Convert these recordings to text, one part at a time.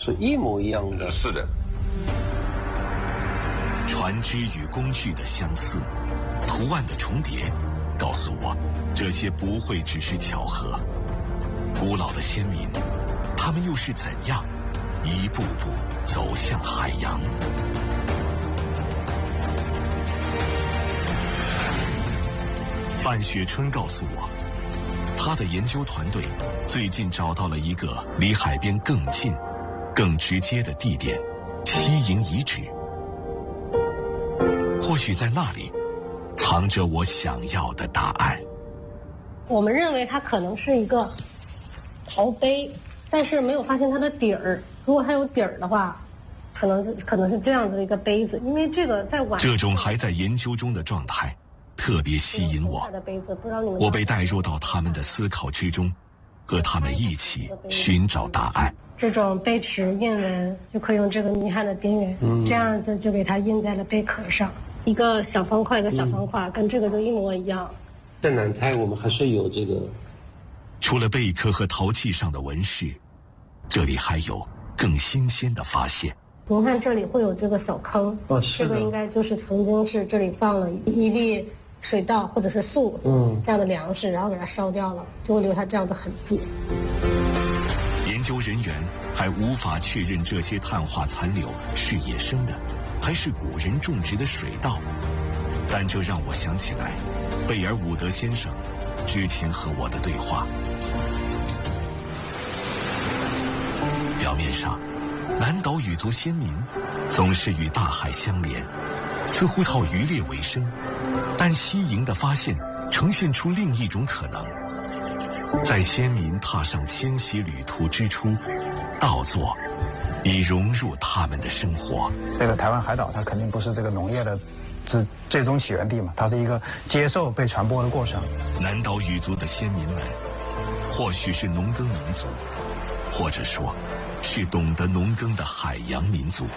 是一模一样的。 是的。 船只与工具的相似，图案的重叠，告诉我，这些不会只是巧合。古老的先民，他们又是怎样一步步走向海洋？范雪春告诉我，他的研究团队最近找到了一个离海边更近、更直接的地点——西营遗址。或许在那里，藏着我想要的答案。 我们认为它可能是一个陶杯，但是没有发现它的底儿。如果它有底儿的话，可能是这样子的一个杯子，因为这个在晚这种还在研究中的状态特别吸引我，我被带入到他们的思考之中，和他们一起寻找答案。 这种杯齿印纹就可以用这个泥焊的边缘，这样子就给它印在了贝壳上，一个小方块一个小方块，跟这个就一模一样。 在南台我们还是有这个， 除了贝壳和陶器上的纹饰，这里还有更新鲜的发现。 您看这里会有这个小坑，这个应该就是曾经是这里放了一粒水稻或者是粟，这样的粮食，然后给它烧掉了，就会留下这样的痕迹。 研究人员还无法确认这些碳化残留是野生的，还是古人种植的水稻，但这让我想起来贝尔伍德先生之前和我的对话。表面上，南岛语族先民总是与大海相连，似乎靠渔猎为生，但西营的发现呈现出另一种可能。在先民踏上迁徙旅途之初，稻作已融入他们的生活。 这个台湾海岛它肯定不是这个农业的最终起源地嘛，它是一个接受被传播的过程。 南岛语族的先民们或许是农耕民族，或者说是懂得农耕的海洋民族。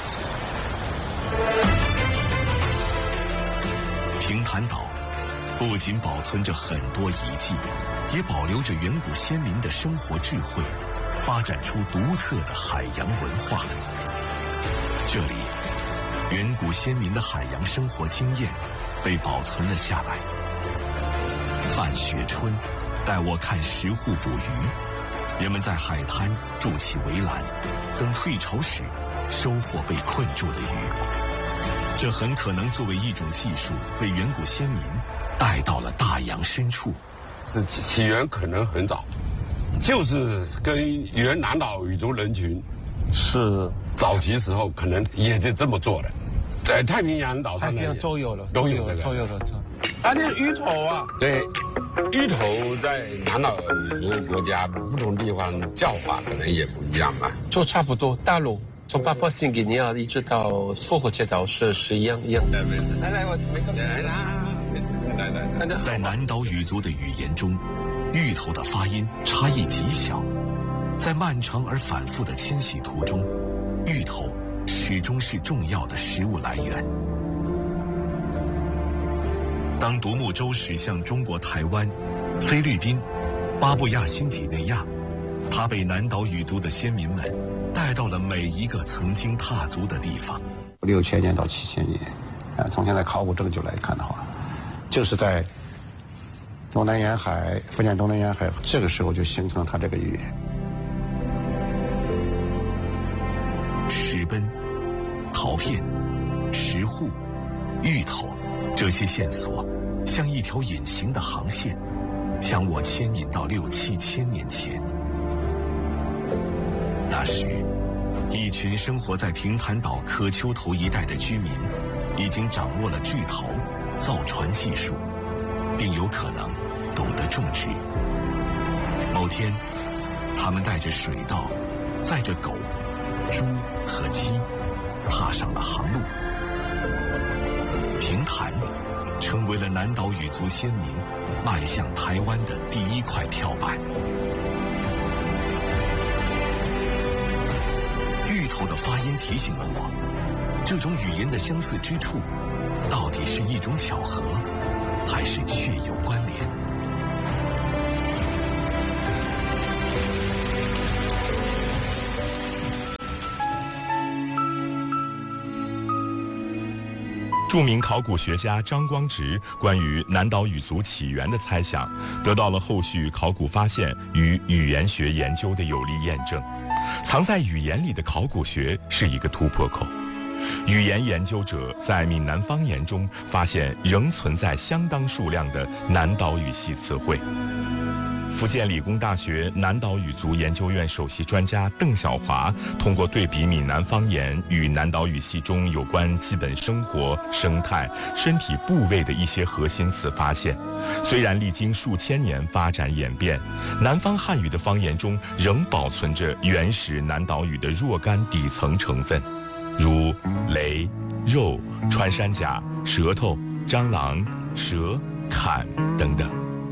平潭岛不仅保存着很多遗迹，也保留着远古先民的生活智慧，发展出独特的海洋文化。这里，远古先民的海洋生活经验被保存了下来。范雪春带我看石户捕鱼，人们在海滩筑起围栏，等退潮时收获被困住的鱼。这很可能作为一种技术，被远古先民带到了大洋深处。 是起源可能很早，就是跟原南岛语族人群是早期时候可能也就这么做的。在太平洋岛上呢， 都有了， 都有这个， 都有了。啊，那芋头啊， 对，芋头在南岛语族国家不同地方叫法可能也不一样吧， 就差不多。大陆从巴布新几内亚一直到复活节岛是一样的。来，我没个来啦。 在南岛语族的语言中，芋头的发音差异极小。在漫长而反复的迁徙途中，芋头始终是重要的食物来源。当独木舟驶向中国台湾、菲律宾、巴布亚新几内亚，它被南岛语族的先民们带到了每一个曾经踏足的地方。 6000年到7000年，从现在考古证据来看的话，就是在东南沿海、福建东南沿海，这个时候就形成了它这个语言。 石奔、陶片、石户、芋头，这些线索像一条隐形的航线，将我牵引到6、7千年前。那时，一群生活在平潭岛可丘头一带的居民，已经掌握了锯头、造船技术，并有可能懂得种植。某天，他们带着水稻，载着狗、猪和鸡，踏上了航路。平潭成为了南岛语族先民迈向台湾的第一块跳板。芋头的发音提醒了我，这种语言的相似之处，到底是一种巧合，还是确有关联？ 著名考古学家张光直关于南岛语族起源的猜想，得到了后续考古发现与语言学研究的有力验证。藏在语言里的考古学是一个突破口。语言研究者在闽南方言中发现仍存在相当数量的南岛语系词汇。福建理工大学南岛语族研究院首席专家邓晓华通过对比闽南方言与南岛语系中有关基本生活、生态、身体部位的一些核心词发现，虽然历经数千年发展演变，南方汉语的方言中仍保存着原始南岛语的若干底层成分，如雷、肉、穿山甲、舌头、蟑螂、蛇、坎等等。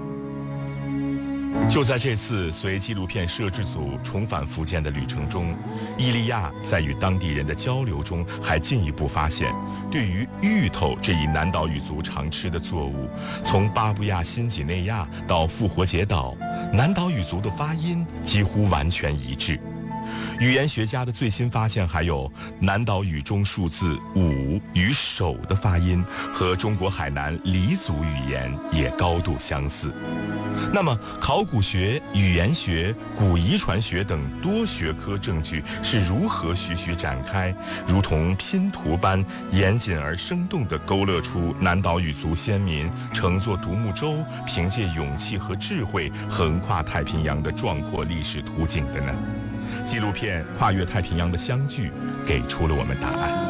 就在这次随纪录片摄制组重返福建的旅程中，伊利亚在与当地人的交流中还进一步发现，对于芋头这一南岛语族常吃的作物，从巴布亚新几内亚到复活节岛，南岛语族的发音几乎完全一致。语言学家的最新发现还有南岛语中数字5与手的发音和中国海南黎族语言也高度相似。那么考古学、语言学、古遗传学等多学科证据是如何徐徐展开，如同拼图般严谨而生动地勾勒出南岛语族先民乘坐独木舟，凭借勇气和智慧横跨太平洋的壮阔历史图景的呢？纪录片《跨越太平洋的相聚》给出了我们答案。